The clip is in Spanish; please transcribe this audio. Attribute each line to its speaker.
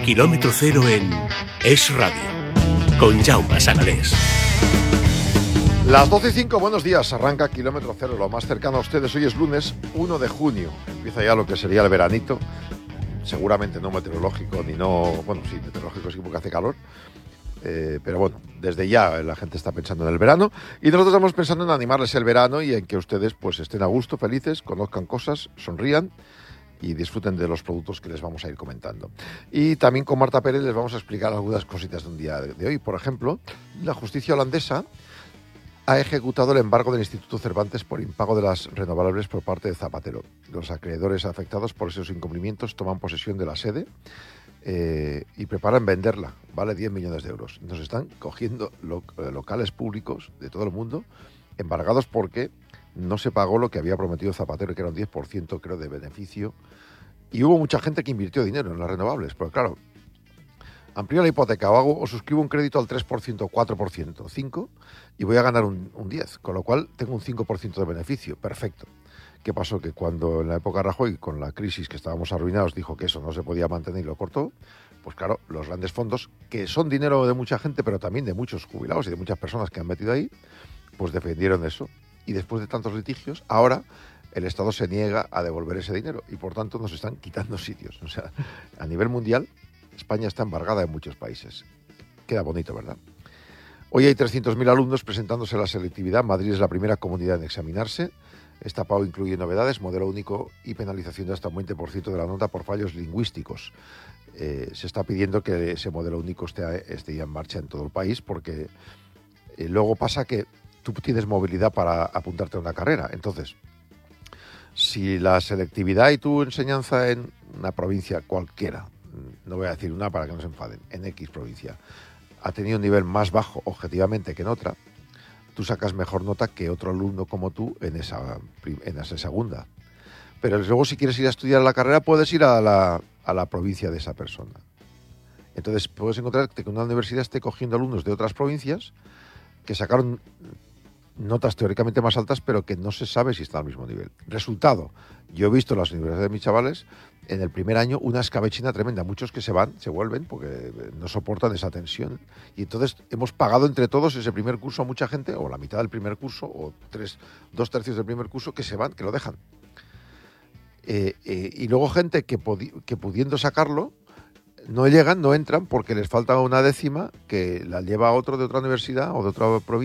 Speaker 1: Kilómetro Cero en Es Radio, con Jaume Sagalés.
Speaker 2: Las 12:05, buenos días, arranca Kilómetro Cero, lo más cercano a ustedes. Hoy es lunes 1 de junio, empieza ya lo que sería el veranito, seguramente no meteorológico, bueno, sí, meteorológico sí porque hace calor, pero bueno, desde ya la gente está pensando en el verano y nosotros estamos pensando en animarles el verano y en que ustedes pues estén a gusto, felices, conozcan cosas, sonrían y disfruten de los productos que les vamos a ir comentando. Y también con Marta Pérez les vamos a explicar algunas cositas de un día de hoy. Por ejemplo, la justicia holandesa ha ejecutado el embargo del Instituto Cervantes por impago de las renovables por parte de Zapatero. Los acreedores afectados por esos incumplimientos toman posesión de la sede y preparan venderla. Vale 10 millones de euros. Nos están cogiendo locales públicos de todo el mundo embargados porque no se pagó lo que había prometido Zapatero, que era un 10%, creo, de beneficio. Y hubo mucha gente que invirtió dinero en las renovables. Porque claro, amplío la hipoteca o suscribo un crédito al 3%, 4%, 5%, y voy a ganar un 10%, con lo cual tengo un 5% de beneficio. Perfecto. ¿Qué pasó? Que cuando en la época Rajoy, con la crisis que estábamos arruinados, dijo que eso no se podía mantener y lo cortó, pues claro, los grandes fondos, que son dinero de mucha gente, pero también de muchos jubilados y de muchas personas que han metido ahí, pues defendieron eso. Y después de tantos litigios, ahora el Estado se niega a devolver ese dinero y por tanto nos están quitando sitios. O sea, a nivel mundial, España está embargada en muchos países. Queda bonito, ¿verdad? Hoy hay 300.000 alumnos presentándose a la selectividad. Madrid es la primera comunidad en examinarse. Esta PAU incluye novedades, modelo único y penalización de hasta un 20% de la nota por fallos lingüísticos. Se está pidiendo que ese modelo único esté ya en marcha en todo el país porque luego pasa que tú tienes movilidad para apuntarte a una carrera. Entonces, si la selectividad y tu enseñanza en una provincia cualquiera, no voy a decir una para que no se enfaden, en X provincia, ha tenido un nivel más bajo objetivamente que en otra, tú sacas mejor nota que otro alumno como tú en esa segunda. Pero luego si quieres ir a estudiar la carrera puedes ir a la provincia de esa persona. Entonces puedes encontrarte que una universidad esté cogiendo alumnos de otras provincias que sacaron notas teóricamente más altas, pero que no se sabe si están al mismo nivel. Resultado, yo he visto en las universidades de mis chavales, en el primer año, una escabechina tremenda. Muchos que se vuelven, porque no soportan esa tensión. Y entonces hemos pagado entre todos ese primer curso a mucha gente, o la mitad del primer curso, o 2/3 del primer curso, que se van, que lo dejan. Y luego gente que pudiendo sacarlo, no llegan, no entran, porque les falta una décima que la lleva otro de otra universidad o de otra provincia.